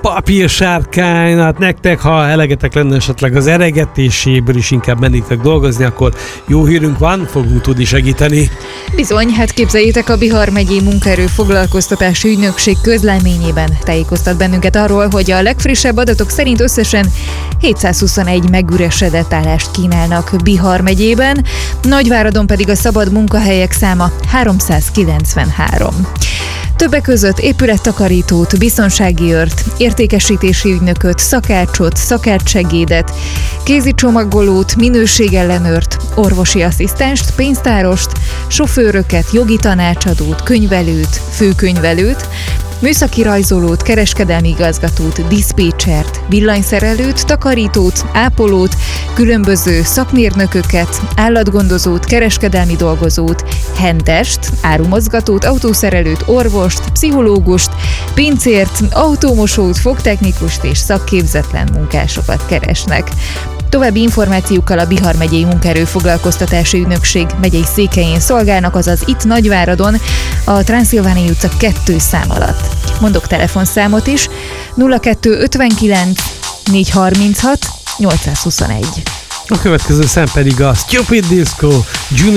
papírsárkány, hát nektek, ha elegetek lenne esetleg az eregetéséből is inkább mennétek dolgozni, akkor jó hírünk van, fogunk tudni segíteni. Bizony, hát képzeljétek, a Bihar megyei munkaerő foglalkoztatási ügynökség közleményében tájékoztat bennünket arról, hogy a legfrissebb adatok szerint összesen 721 megüresedett állást kínálnak Bihar megyében, Nagyváradon pedig a szabad munkahelyek száma 393. Többek között épülettakarítót, biztonsági őrt, értékesítési ügynököt, szakácsot, szakácssegédet, kézicsomagolót, minőségellenőrt, orvosi asszisztenst, pénztárost, sofőröket, jogi tanácsadót, könyvelőt, főkönyvelőt, műszaki rajzolót, kereskedelmi igazgatót, diszpécsert, villanyszerelőt, takarítót, ápolót, különböző szakmérnököket, állatgondozót, kereskedelmi dolgozót, hentest, árumozgatót, autószerelőt, orvost, pszichológust, pincért, autómosót, fogtechnikust és szakképzetlen munkásokat keresnek. További információkkal a Bihar megyei munkaerő foglalkoztatási ügynökség megyei székhelyén szolgálnak, azaz itt Nagyváradon, a Transzilvániai utca 2 szám alatt. Mondok telefonszámot is, 0259 436 821. A következő szám pedig a Stupid Disco Junior